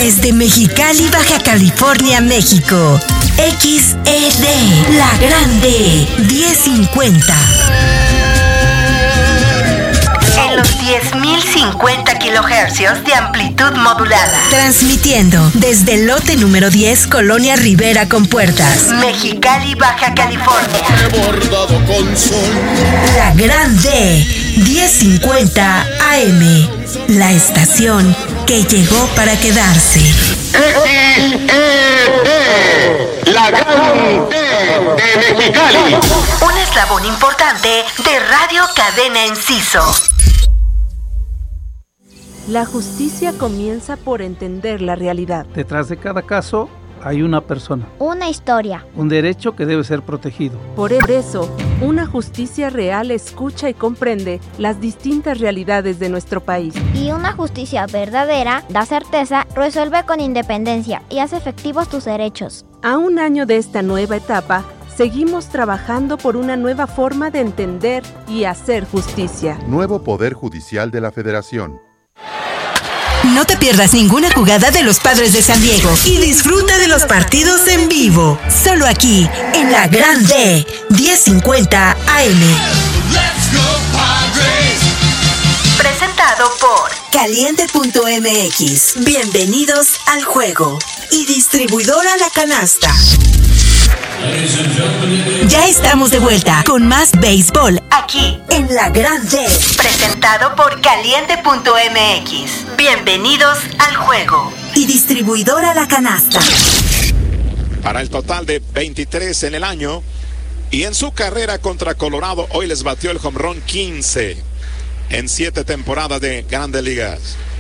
Desde Mexicali, Baja California, México. XED, La Grande, 1050. En los 10.050 kilohercios de amplitud modulada. Transmitiendo desde el lote número 10, Colonia Rivera con Puertas, Mexicali, Baja California. Bordado con sol. La Grande, 1050 AM. La estación que llegó para quedarse. La Grande de Mexicali. Un eslabón importante de Radio Cadena Enciso. La justicia comienza por entender la realidad. Detrás de cada caso hay una persona. Una historia. Un derecho que debe ser protegido. Por eso, una justicia real escucha y comprende las distintas realidades de nuestro país. Y una justicia verdadera da certeza, resuelve con independencia y hace efectivos tus derechos. A un año de esta nueva etapa, seguimos trabajando por una nueva forma de entender y hacer justicia. Nuevo Poder Judicial de la Federación. No te pierdas ninguna jugada de los Padres de San Diego y disfruta de los partidos en vivo. Solo aquí, en La Grande, 1050 AM. Presentado por Caliente.mx. Bienvenidos al juego. Y distribuidora La Canasta. Ya estamos de vuelta con más béisbol aquí en La Grande. Presentado por Caliente.mx. Bienvenidos al juego. Y distribuidora La Canasta. Para el total de 23 en el año. Y en su carrera contra Colorado, hoy les batió el home run 15 en 7 temporadas de Grandes Ligas.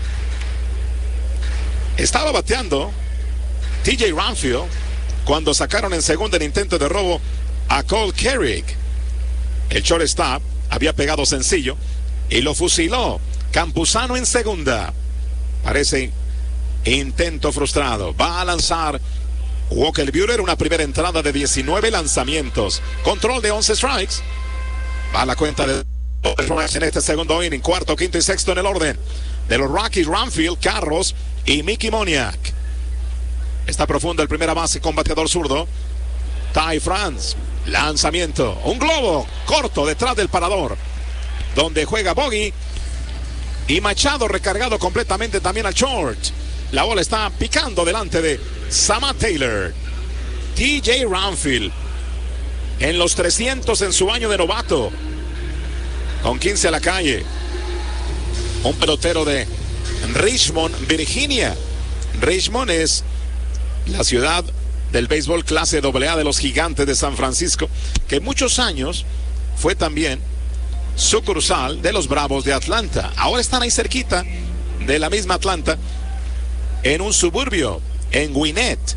Estaba bateando TJ Ranfield cuando sacaron en segunda en intento de robo a Cole Carrick. El shortstop había pegado sencillo y lo fusiló. Campuzano en segunda. Parece intento frustrado. Va a lanzar Walker Buehler, una primera entrada de 19 lanzamientos. Control de 11 strikes. Va a la cuenta de en este segundo inning. Cuarto, quinto y sexto en el orden de los Rockies. Ranfield, Carros y Mickey Moniak. Está profundo el primera base con bateador zurdo. Ty France. Lanzamiento. Un globo corto detrás del parador, donde juega Bogey. Y Machado recargado completamente también al short. La bola está picando delante de Samad Taylor. TJ Ranfield en los 300 en su año de novato, con 15 a la calle. Un pelotero de Richmond, Virginia. Richmond es la ciudad del béisbol clase AA de los Gigantes de San Francisco, que muchos años fue también sucursal de los Bravos de Atlanta. Ahora están ahí cerquita de la misma Atlanta, en un suburbio, en Gwinnett,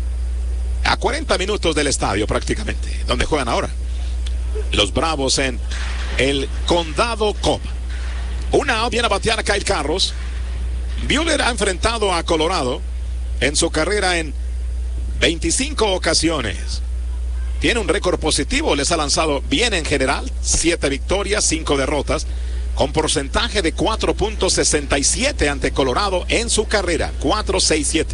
a 40 minutos del estadio prácticamente, donde juegan ahora los Bravos en el Condado Cobb. Una viene a batear a Kyle Carros. Buehler ha enfrentado a Colorado en su carrera en 25 ocasiones. Tiene un récord positivo, les ha lanzado bien en general, 7 victorias, 5 derrotas, con porcentaje de 4.67 ante Colorado en su carrera, 4.67.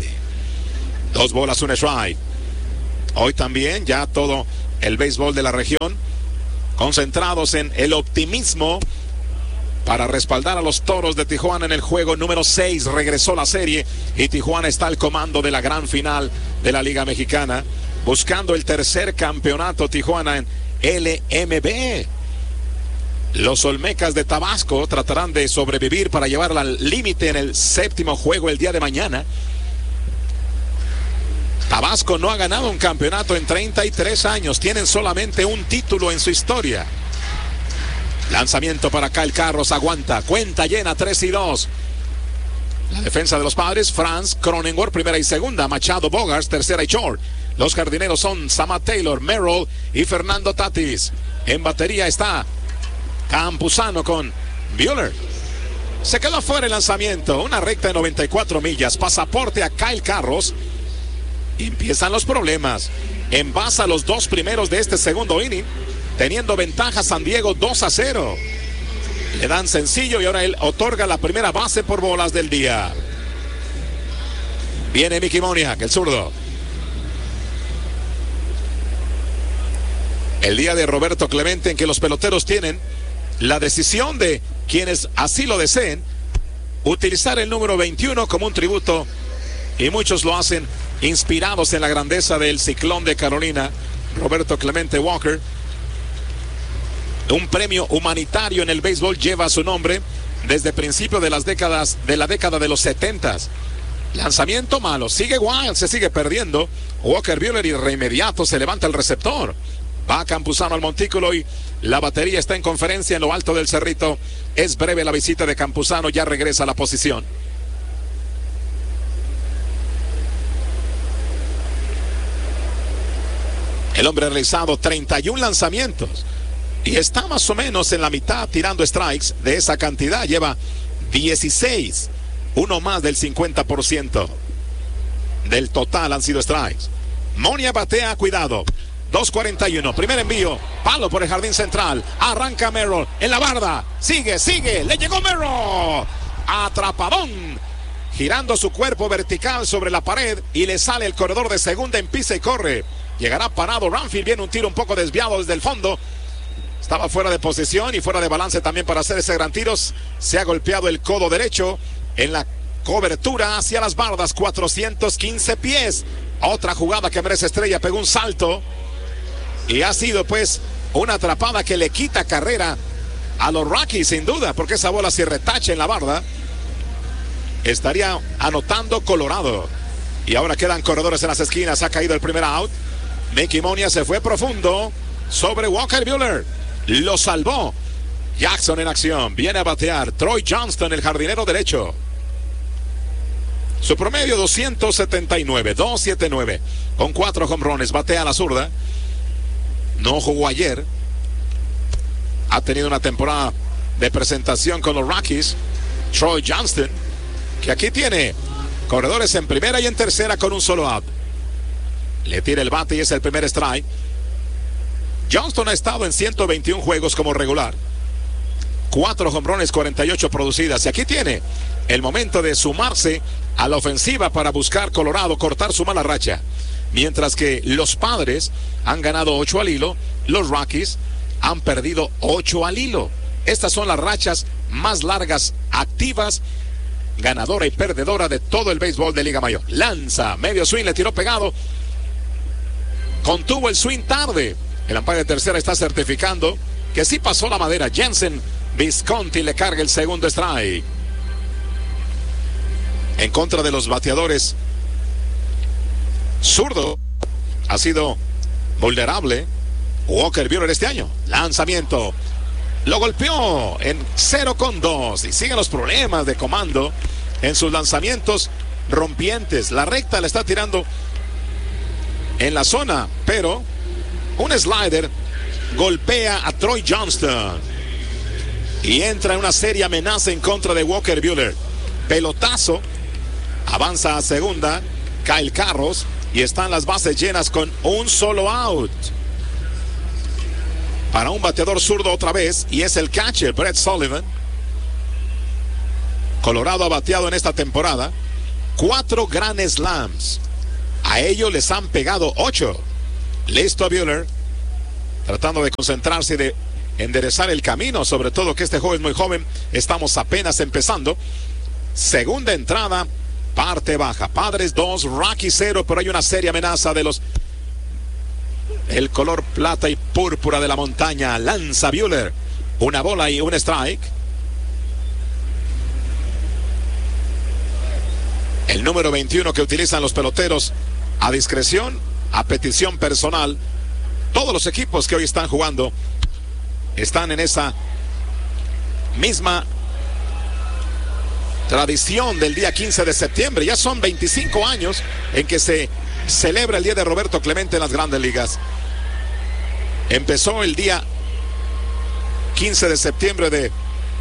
2 bolas, 1 strike. Hoy también ya todo el béisbol de la región concentrados en el optimismo para respaldar a los Toros de Tijuana en el juego número 6. Regresó la serie y Tijuana está al comando de la gran final de la Liga Mexicana, buscando el tercer campeonato Tijuana en LMB. Los Olmecas de Tabasco tratarán de sobrevivir para llevarla al límite en el 7º juego el día de mañana. Tabasco no ha ganado un campeonato en 33 años. Tienen solamente un título en su historia. Lanzamiento para Kyle Carros, aguanta, cuenta llena, 3-2. La defensa de los Padres, Franz, Cronenworth, primera y segunda, Machado, Bogaerts, tercera y short. Los jardineros son Samad Taylor, Merrill y Fernando Tatis. En batería está Campuzano con Buehler. Se quedó fuera el lanzamiento, una recta de 94 millas, pasaporte a Kyle Carros. Empiezan los problemas. Envasa los 2 primeros de este segundo inning, teniendo ventaja San Diego 2-0. Le dan sencillo y ahora él otorga la primera base por bolas del día. Viene Mickey Moniak, el zurdo. El día de Roberto Clemente en que los peloteros tienen la decisión de quienes así lo deseen utilizar el número 21 como un tributo, y muchos lo hacen inspirados en la grandeza del Ciclón de Carolina, Roberto Clemente Walker. Un premio humanitario en el béisbol lleva su nombre desde principios de la década de los 70s. Lanzamiento malo, sigue Wild, se sigue perdiendo. Walker Buehler y de inmediato se levanta el receptor. Va Campuzano al montículo y la batería está en conferencia en lo alto del cerrito. Es breve la visita de Campuzano, ya regresa a la posición. El hombre ha realizado 31 lanzamientos y está más o menos en la mitad tirando strikes. De esa cantidad lleva 16, uno más del 50% del total han sido strikes. Moniak batea, cuidado. 2.41, primer envío, palo por el jardín central, arranca Merrill en la barda, sigue, le llegó Merrill, atrapadón, girando su cuerpo vertical sobre la pared y le sale el corredor de segunda en pisa y corre. Llegará parado Ranfield, viene un tiro un poco desviado desde el fondo, estaba fuera de posición y fuera de balance también para hacer ese gran tiro. Se ha golpeado el codo derecho en la cobertura hacia las bardas, 415 pies, otra jugada que merece estrella, pegó un salto. Y ha sido pues una atrapada que le quita carrera a los Rockies sin duda, porque esa bola si retacha en la barda estaría anotando Colorado. Y ahora quedan corredores en las esquinas, ha caído el primer out. Mickey Moniak se fue profundo sobre Walker Buehler, lo salvó. Jackson en acción, viene a batear Troy Johnston, el jardinero derecho. Su promedio 279 con 4 jonrones, batea a la zurda. No jugó ayer. Ha tenido una temporada de presentación con los Rockies. Troy Johnston, que aquí tiene corredores en primera y en tercera con un solo out. Le tira el bate y es el primer strike. Johnston ha estado en 121 juegos como regular. 4 jonrones, 48 producidas. Y aquí tiene el momento de sumarse a la ofensiva para buscar Colorado, cortar su mala racha. Mientras que los Padres han ganado 8 al hilo, los Rockies han perdido 8 al hilo. Estas son las rachas más largas, activas, ganadora y perdedora de todo el béisbol de Liga Mayor. Lanza, medio swing, le tiró pegado. Contuvo el swing tarde. El umpire de tercera está certificando que sí pasó la madera. Jensen Visconti le carga el segundo strike. En contra de los bateadores, zurdo ha sido vulnerable Walker Buehler este año. Lanzamiento, lo golpeó en 0-2 y siguen los problemas de comando en sus lanzamientos rompientes. La recta le está tirando en la zona, pero un slider golpea a Troy Johnston y entra en una seria amenaza en contra de Walker Buehler. Pelotazo, avanza a segunda Kyle Carros y están las bases llenas con un solo out para un bateador zurdo otra vez, y es el catcher Brett Sullivan. Colorado ha bateado en esta temporada 4 grand slams, a ellos les han pegado 8. Listo a Buehler, tratando de concentrarse y de enderezar el camino, sobre todo que este juego es muy joven, estamos apenas empezando. Segunda entrada, parte baja, Padres 2, Rockies 0, pero hay una seria amenaza de el color plata y púrpura de la montaña. Lanza Buehler, una bola y un strike. El número 21 que utilizan los peloteros a discreción, a petición personal. Todos los equipos que hoy están jugando están en esa misma tradición del día 15 de septiembre. Ya son 25 años en que se celebra el día de Roberto Clemente en las Grandes Ligas. Empezó el día 15 de septiembre de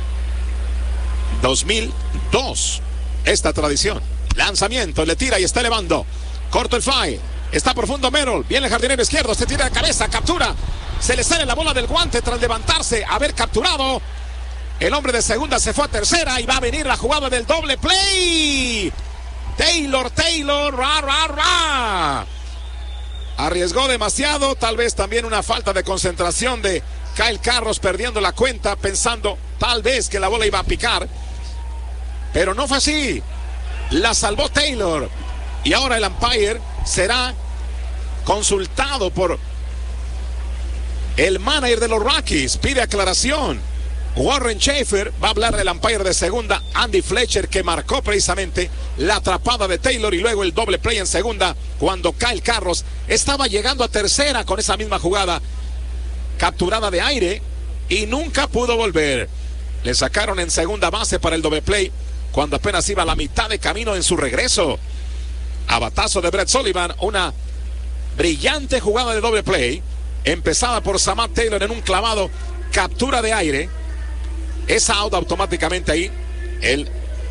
2002 esta tradición. Lanzamiento, le tira y está elevando. Corto el fly, está profundo Merrill, viene el jardinero izquierdo, se tira de cabeza, captura. Se le sale la bola del guante tras levantarse, haber capturado. El hombre de segunda se fue a tercera y va a venir la jugada del doble play. Taylor, ra, ra, ra. Arriesgó demasiado, tal vez también una falta de concentración de Kyle Carros, perdiendo la cuenta, pensando tal vez que la bola iba a picar. Pero no fue así. La salvó Taylor. Y ahora el umpire será consultado por el manager de los Rockies. Pide aclaración. Warren Schaefer va a hablar del umpire de segunda, Andy Fletcher, que marcó precisamente la atrapada de Taylor y luego el doble play en segunda cuando Kyle Carros estaba llegando a tercera con esa misma jugada capturada de aire y nunca pudo volver. Le sacaron en segunda base para el doble play cuando apenas iba a la mitad de camino en su regreso. A batazo de Brett Sullivan, una brillante jugada de doble play empezada por Samad Taylor en un clavado, captura de aire. Es out automáticamente ahí el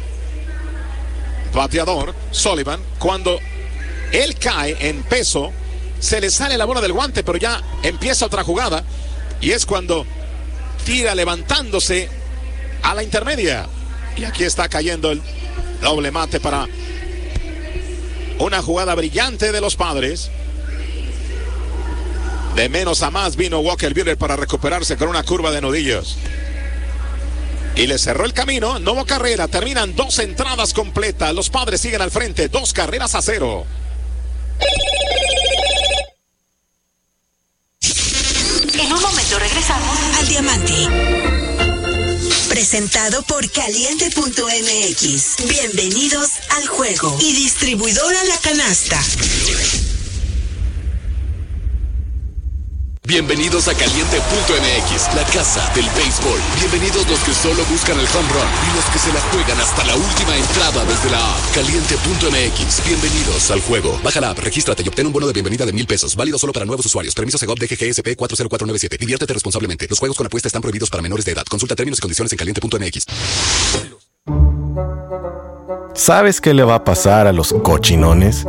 bateador Sullivan. Cuando él cae en peso, se le sale la bola del guante, pero ya empieza otra jugada y es cuando tira levantándose a la intermedia. Y aquí está cayendo el doble mate para una jugada brillante de los Padres. De menos a más vino Walker Buehler para recuperarse con una curva de nudillos. Y le cerró el camino, no hubo carrera, terminan 2 entradas completas. Los Padres siguen al frente, 2 carreras a 0. En un momento regresamos al Diamante. Presentado por Caliente.mx. Bienvenidos al juego. Y distribuidora La Canasta. Bienvenidos a Caliente.mx, la casa del béisbol. Bienvenidos los que solo buscan el home run y los que se la juegan hasta la última entrada desde la app. Caliente.mx, bienvenidos al juego. Baja la app, regístrate y obtén un bono de bienvenida de $1,000. Válido solo para nuevos usuarios. Permiso Segov DGGSP 40497. Diviértete responsablemente. Los juegos con apuesta están prohibidos para menores de edad. Consulta términos y condiciones en Caliente.mx. ¿Sabes qué le va a pasar a los cochinones?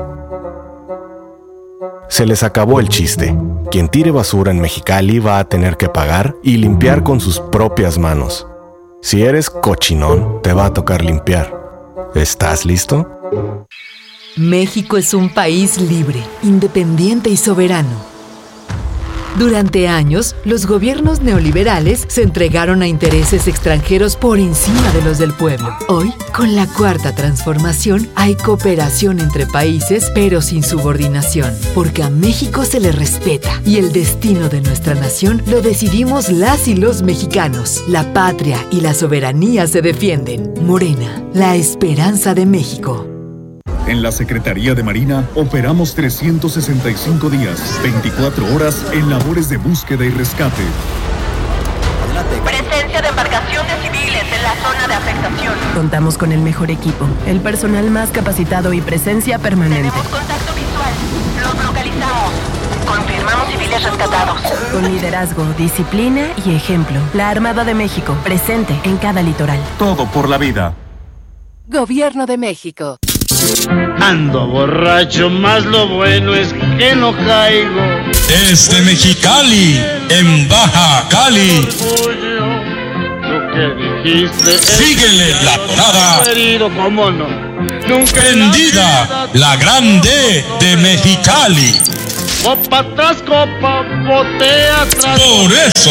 Se les acabó el chiste. Quien tire basura en Mexicali va a tener que pagar y limpiar con sus propias manos. Si eres cochinón, te va a tocar limpiar. ¿Estás listo? México es un país libre, independiente y soberano. Durante años, los gobiernos neoliberales se entregaron a intereses extranjeros por encima de los del pueblo. Hoy, con la Cuarta Transformación, hay cooperación entre países, pero sin subordinación, porque a México se le respeta y el destino de nuestra nación lo decidimos las y los mexicanos. La patria y la soberanía se defienden. Morena, la esperanza de México. En la Secretaría de Marina operamos 365 días, 24 horas en labores de búsqueda y rescate. Presencia de embarcaciones civiles en la zona de afectación. Contamos con el mejor equipo, el personal más capacitado y presencia permanente. Tenemos contacto visual. Los localizamos. Confirmamos civiles rescatados. Con liderazgo, disciplina y ejemplo. La Armada de México, presente en cada litoral. Todo por la vida. Gobierno de México. Ando borracho, más lo bueno es que no caigo. Desde Mexicali, en Baja Cali. Lo que dijiste. Síguele la tonada. Querido, cómo no. Nunca prendida, la grande de Mexicali. Copa tras copa, botea tras. Por eso.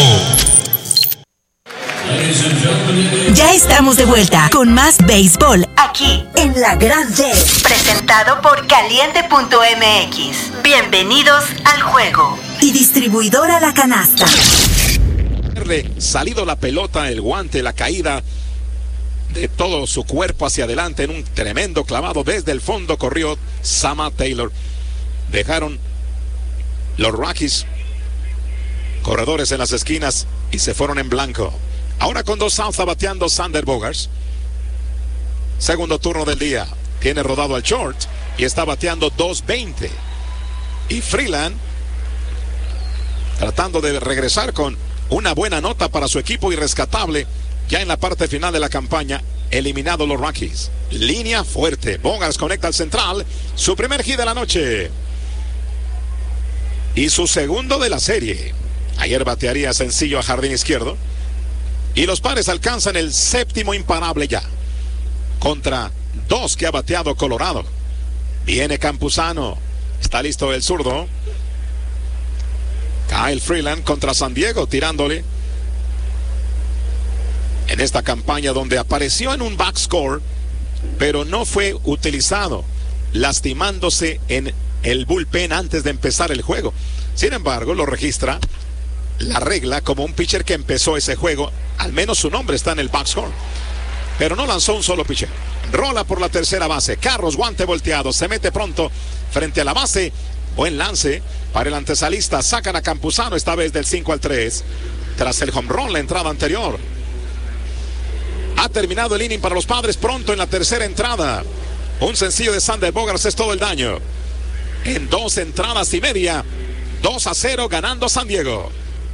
Ya estamos de vuelta con más béisbol aquí en La Grande. Presentado por Caliente.mx. Bienvenidos al juego. Y distribuidora La Canasta. Salido la pelota, el guante, la caída de todo su cuerpo hacia adelante en un tremendo clavado desde el fondo corrió Samad Taylor. Dejaron los Rockies corredores en las esquinas y se fueron en blanco. Ahora con 2 outs bateando Sander Bogaerts. Segundo turno del día. Tiene rodado al short y está bateando 2.20. Y Freeland tratando de regresar con una buena nota para su equipo, irrescatable ya en la parte final de la campaña. Eliminado los Rockies. Línea fuerte. Bogaerts conecta al central. Su primer hit de la noche. Y su segundo de la serie. Ayer batearía sencillo a jardín izquierdo. Y los Padres alcanzan el 7º imparable ya. Contra 2 que ha bateado Colorado. Viene Campuzano. Está listo el zurdo. Kyle Freeland contra San Diego, tirándole. En esta campaña donde apareció en un backscore, pero no fue utilizado, lastimándose en el bullpen antes de empezar el juego. Sin embargo, lo registra la regla como un pitcher que empezó ese juego. Al menos su nombre está en el backscore. Pero no lanzó un solo pitcher. Rola por la tercera base. Carros, guante volteado. Se mete pronto frente a la base. Buen lance para el antesalista. Sacan a Campuzano esta vez del 5-3. Tras el home run la entrada anterior. Ha terminado el inning para los Padres pronto en la tercera entrada. Un sencillo de Sander Bogaerts es todo el daño. En 2 entradas y media. 2-0 ganando San Diego.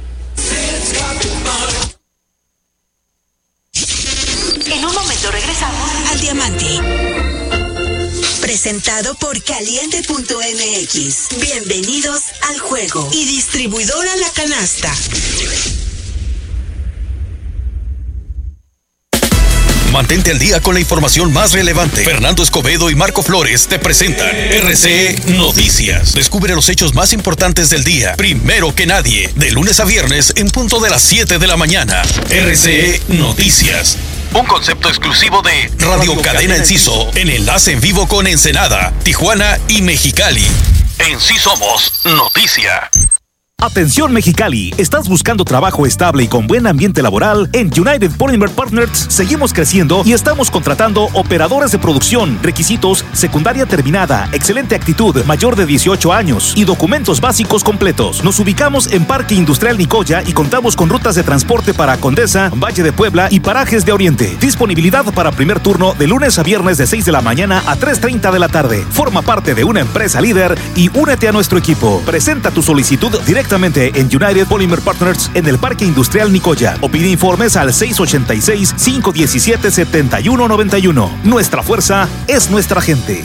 En un momento regresamos al Diamante. Presentado por Caliente.mx. Bienvenidos al juego. Y distribuidora La Canasta. Mantente al día con la información más relevante. Fernando Escobedo y Marco Flores te presentan RCE Noticias. Descubre los hechos más importantes del día, primero que nadie, de lunes a viernes en punto de las 7 de la mañana. RCE Noticias. Un concepto exclusivo de Radio Cadena Enciso, en enlace en vivo con Ensenada, Tijuana y Mexicali. En Sí Somos Noticia. Atención Mexicali, ¿estás buscando trabajo estable y con buen ambiente laboral? En United Polymer Partners seguimos creciendo y estamos contratando operadores de producción. Requisitos: secundaria terminada, excelente actitud, mayor de 18 años y documentos básicos completos. Nos ubicamos en Parque Industrial Nicoya y contamos con rutas de transporte para Condesa, Valle de Puebla y Parajes de Oriente. Disponibilidad para primer turno de lunes a viernes de 6 de la mañana a 3:30 de la tarde. Forma parte de una empresa líder y únete a nuestro equipo. Presenta tu solicitud directamente en United Polymer Partners en el Parque Industrial Nicoya o pide informes al 686-517-7191. Nuestra fuerza es nuestra gente.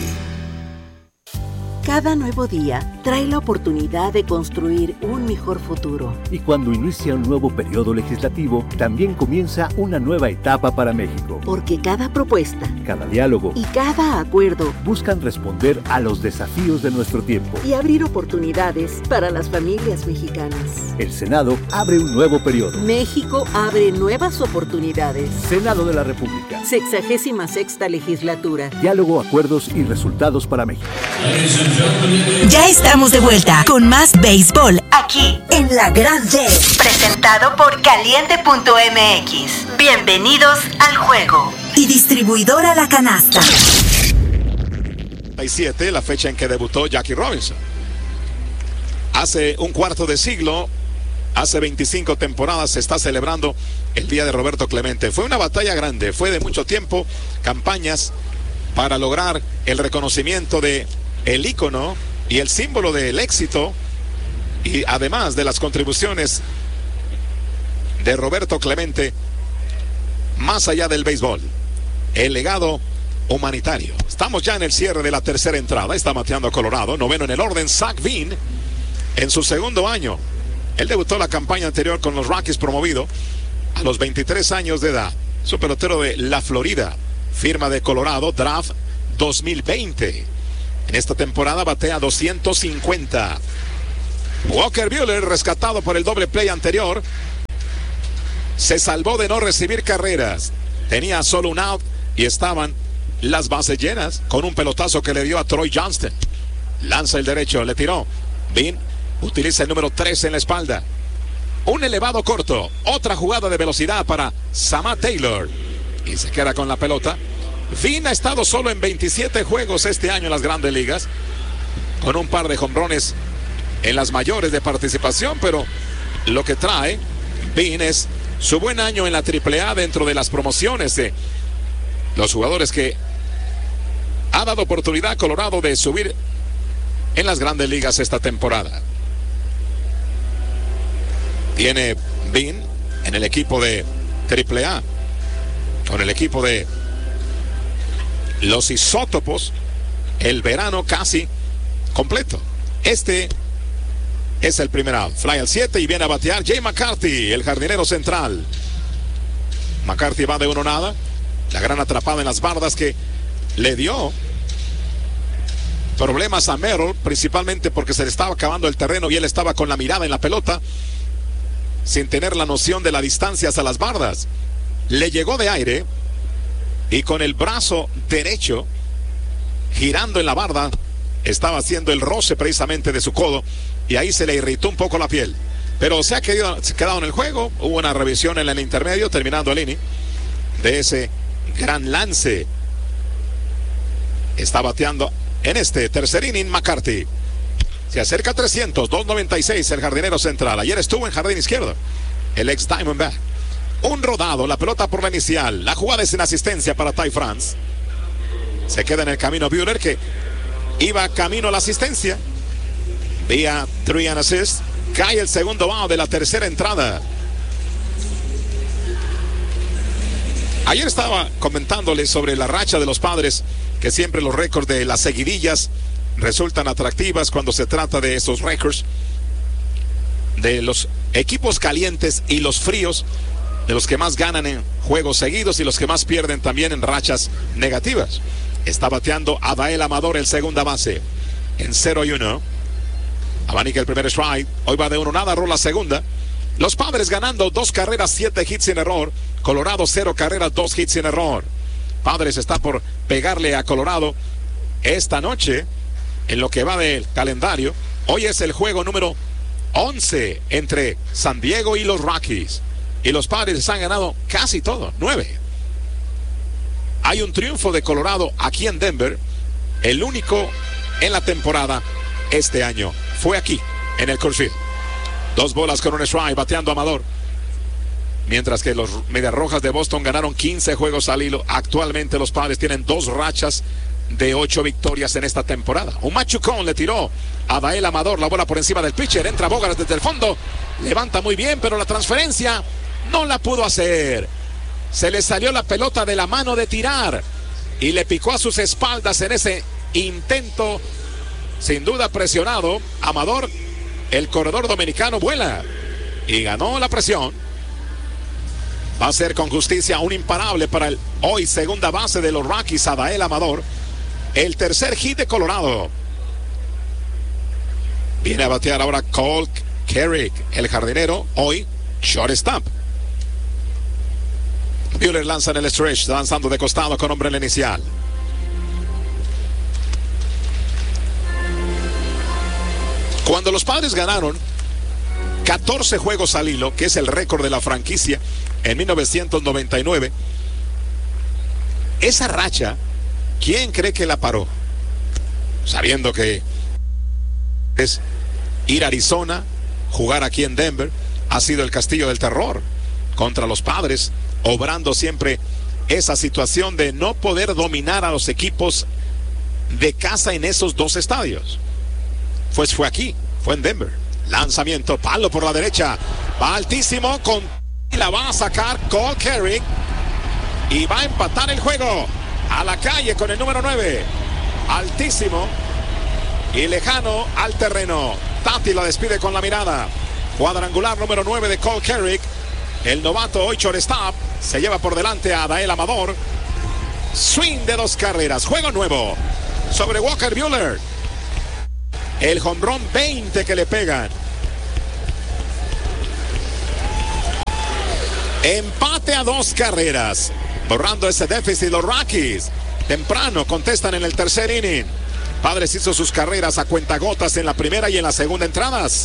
Cada nuevo día trae la oportunidad de construir un mejor futuro. Y cuando inicia un nuevo periodo legislativo, también comienza una nueva etapa para México. Porque cada propuesta, cada diálogo y cada acuerdo buscan responder a los desafíos de nuestro tiempo y abrir oportunidades para las familias mexicanas. El Senado abre un nuevo periodo. México abre nuevas oportunidades. Senado de la República. 66ª legislatura. Diálogo, acuerdos y resultados para México. Ya estamos de vuelta con más béisbol aquí en La Gran D. Presentado por Caliente.mx. Bienvenidos al juego. Y distribuidora La Canasta. 37, la fecha en que debutó Jackie Robinson. Hace un cuarto de siglo, hace 25 temporadas, se está celebrando el día de Roberto Clemente. Fue una batalla grande, fue de mucho tiempo, campañas para lograr el reconocimiento de el ícono y el símbolo del éxito y además de las contribuciones de Roberto Clemente más allá del béisbol, el legado humanitario. Estamos ya en el cierre de la tercera entrada. Está bateando Colorado, noveno en el orden, Zach Veen, en su segundo año. Él debutó la campaña anterior con los Rockies, promovido a los 23 años de edad. Su pelotero de la Florida, firma de Colorado, draft 2020. En esta temporada batea 250. Walker Buehler, rescatado por el doble play anterior, se salvó de no recibir carreras. Tenía solo un out y estaban las bases llenas con un pelotazo que le dio a Troy Johnston. Lanza el derecho, le tiró. Veen utiliza el número 3 en la espalda. Un elevado corto. Otra jugada de velocidad para Samad Taylor. Y se queda con la pelota. Veen ha estado solo en 27 juegos este año en las grandes ligas, con un par de jonrones en las mayores de participación, pero lo que trae Veen es su buen año en la AAA dentro de las promociones de los jugadores que ha dado oportunidad a Colorado de subir en las grandes ligas esta temporada. Tiene Veen en el equipo de AAA, con el equipo de los Isótopos, el verano casi completo. Este es el primer out. Fly al 7 y viene a batear Jay McCarthy, el jardinero central. McCarthy va de 1-0. La gran atrapada en las bardas que le dio problemas a Merrill, principalmente porque se le estaba acabando el terreno y él estaba con la mirada en la pelota, sin tener la noción de la distancia hacia las bardas. Le llegó de aire y con el brazo derecho girando en la barda estaba haciendo el roce precisamente de su codo y ahí se le irritó un poco la piel, pero se ha quedado en el juego. Hubo una revisión en el intermedio, terminando el inning de ese gran lance. Está bateando en este tercer inning McCarthy. Se acerca a 300, 2.96 el jardinero central. Ayer estuvo en jardín izquierdo el ex Diamondback. Un rodado, la pelota por la inicial. La jugada es en asistencia para Ty France. Se queda en el camino Buehler, que iba camino a la asistencia. Vía 3 and assist. Cae el segundo out de la tercera entrada. Ayer estaba comentándole sobre la racha de los Padres, que siempre los récords de las seguidillas resultan atractivas cuando se trata de esos récords de los equipos calientes y los fríos, de los que más ganan en juegos seguidos y los que más pierden también en rachas negativas. Está bateando Adael Amador, el segunda base, en 0-1. Abanica el primer strike. Hoy va de 1-0, rola segunda. Los Padres ganando 2 carreras, 7 hits sin error. Colorado 0 carreras, 2 hits sin error. Padres está por pegarle a Colorado esta noche en lo que va del calendario. Hoy es el juego número 11 entre San Diego y los Rockies. Y los Padres han ganado casi todo, 9. Hay un triunfo de Colorado aquí en Denver, el único en la temporada este año. Fue aquí, en el Coors Field. 2 bolas con un strike, bateando Amador. Mientras que los Medias Rojas de Boston ganaron 15 juegos al hilo. Actualmente los Padres tienen 2 rachas de 8 victorias en esta temporada. Un machucón le tiró a Adael Amador, la bola por encima del pitcher. Entra Bogaerts desde el fondo, levanta muy bien, pero la transferencia no la pudo hacer. Se le salió la pelota de la mano de tirar y le picó a sus espaldas en ese intento. Sin duda presionado, Amador, el corredor dominicano, vuela y ganó la presión. Va a ser con justicia un imparable para el hoy segunda base de los Rockies, Adael Amador. El tercer hit de Colorado. Viene a batear ahora Cole Carrick, el jardinero, hoy shortstop. Buehler lanza en el stretch, lanzando de costado con hombre en la inicial. Cuando los Padres ganaron 14 juegos al hilo, que es el récord de la franquicia, en 1999, esa racha, ¿quién cree que la paró? Sabiendo que es ir a Arizona, jugar aquí en Denver, ha sido el castillo del terror contra los Padres, obrando siempre esa situación de no poder dominar a los equipos de casa en esos 2 estadios. Pues fue aquí, fue en Denver. Lanzamiento, palo por la derecha, va altísimo, y la va a sacar Cole Carrick y va a empatar el juego. A la calle con el número 9, altísimo y lejano al terreno. Tati la despide con la mirada. Cuadrangular número 9 de Cole Carrick, el novato hoy shortstop. Se lleva por delante a Adael Amador. Swing de 2 carreras, juego nuevo sobre Walker Buehler. El jonrón 20 que le pegan. Empate a 2 carreras, borrando ese déficit los Rockies. Temprano contestan en el tercer inning. Padres hizo sus carreras a cuentagotas en la primera y en la segunda entradas.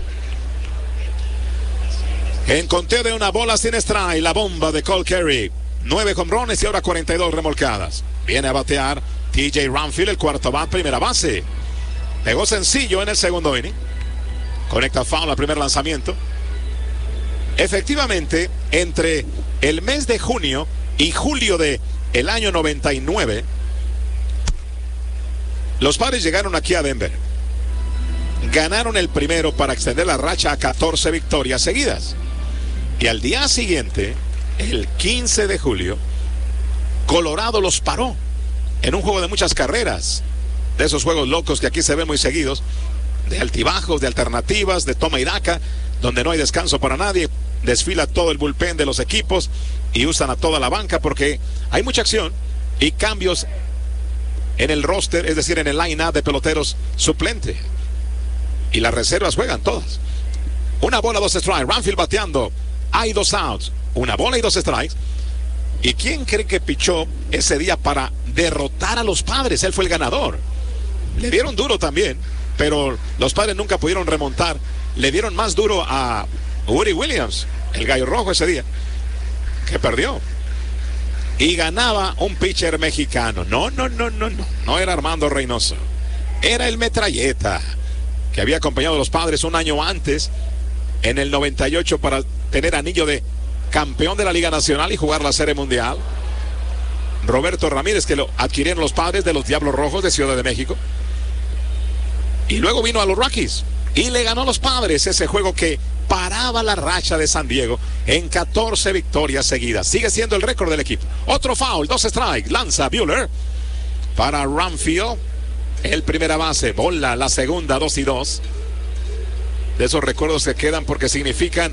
En conteo de 1 bola sin strike, la bomba de Cole Carrick. 9 jonrones y ahora 42 remolcadas. Viene a batear TJ Ramfield, el cuarto bat, primera base. Pegó sencillo en el segundo inning. Conecta foul al primer lanzamiento. Efectivamente, entre el mes de junio y julio de el año 99, los Padres llegaron aquí a Denver. Ganaron el primero para extender la racha a 14 victorias seguidas. Y al día siguiente, el 15 de julio, Colorado los paró en un juego de muchas carreras. De esos juegos locos que aquí se ven muy seguidos, de altibajos, de alternativas, de toma y daca, donde no hay descanso para nadie. Desfila todo el bullpen de los equipos y usan a toda la banca porque hay mucha acción y cambios en el roster, es decir, en el line-up de peloteros suplente. Y las reservas juegan todas. Una bola, 2 strikes. Ramfield bateando. Hay 2 outs. Una bola y 2 strikes. ¿Y quién cree que pichó ese día para derrotar a los Padres? Él fue el ganador. Le dieron duro también, pero los Padres nunca pudieron remontar. Le dieron más duro a Woody Williams, el gallo rojo ese día, que perdió. Y ganaba un pitcher mexicano. No era Armando Reynoso. Era el Metralleta, que había acompañado a los Padres un año antes, en el 98, para tener anillo de campeón de la Liga Nacional y jugar la Serie Mundial. Roberto Ramírez, que lo adquirieron los Padres de los Diablos Rojos de Ciudad de México. Y luego vino a los Rockies y le ganó a los Padres ese juego que paraba la racha de San Diego en 14 victorias seguidas. Sigue siendo el récord del equipo. Otro foul, 2 strikes. Lanza Buehler para Ramfield. El primera base, bola la segunda, 2-2. De esos recuerdos que quedan porque significan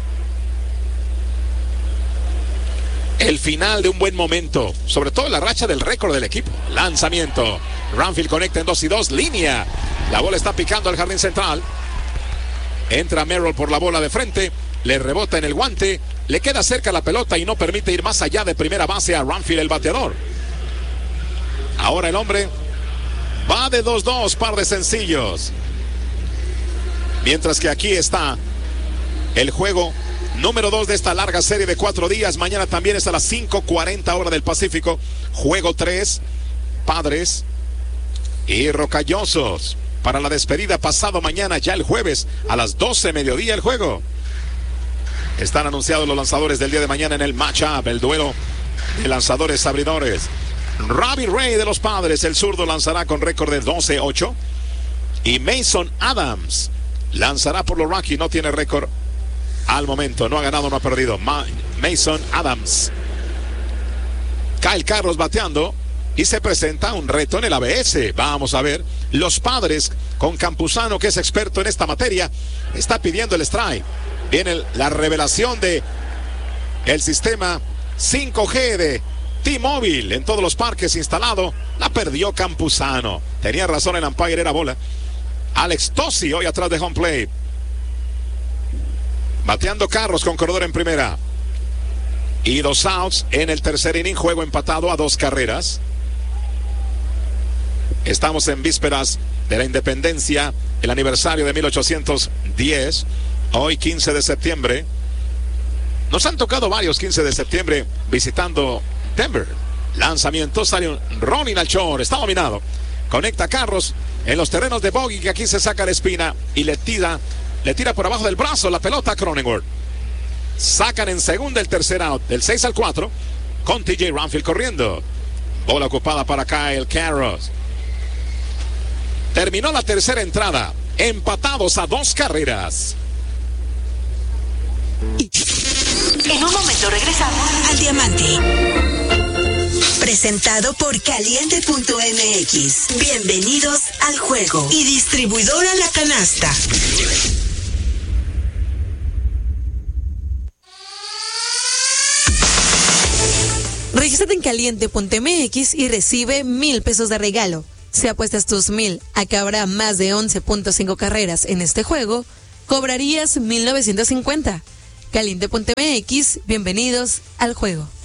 el final de un buen momento, sobre todo la racha del récord del equipo. Lanzamiento, Ramfield conecta en 2-2, línea. La bola está picando al jardín central. Entra Merrill por la bola de frente, le rebota en el guante, le queda cerca la pelota y no permite ir más allá de primera base a Ramfield, el bateador. Ahora el hombre va de 2-2, par de sencillos. Mientras que aquí está el juego número 2 de esta larga serie de 4 días. Mañana también es a las 5:40 hora del Pacífico. Juego 3, Padres y Rocallosos. Para la despedida pasado mañana, ya el jueves, a las 12 mediodía el juego. Están anunciados los lanzadores del día de mañana en el matchup, el duelo de lanzadores-abridores. Robbie Ray de los Padres, el zurdo, lanzará con récord de 12-8. Y Mason Adams lanzará por los Rockies, no tiene récord al momento, no ha ganado, no ha perdido. Mason Adams. Kyle Carros bateando y se presenta un reto en el ABS. Vamos a ver, los Padres con Campuzano, que es experto en esta materia, está pidiendo el strike. Viene la revelación de el sistema 5G de T-Mobile en todos los parques instalado. La perdió Campuzano. Tenía razón el umpire, era bola. Alex Tosi hoy atrás de home plate. Bateando Carros con corredor en primera. Y 2 outs en el tercer inning. Juego empatado a 2 carreras. Estamos en vísperas de la independencia, el aniversario de 1810. Hoy 15 de septiembre. Nos han tocado varios 15 de septiembre visitando Denver. Lanzamiento, sale un rolling al short. Está dominado. Conecta Carros en los terrenos de Bogey, que aquí se saca la espina y le tira por abajo del brazo la pelota a Cronenworth. Sacan en segunda el tercer out, del 6-4, con TJ Ramfield corriendo. Bola ocupada para Kyle Carros. Terminó la tercera entrada, empatados a 2 carreras. En un momento regresamos al Diamante. Presentado por Caliente.mx. Bienvenidos al juego. Y distribuidora La Canasta. Regístrate en Caliente.mx y recibe 1,000 pesos de regalo. Si apuestas tus 1,000 a que habrá más de 11.5 carreras en este juego, cobrarías 1,950. Caliente.mx, bienvenidos al juego.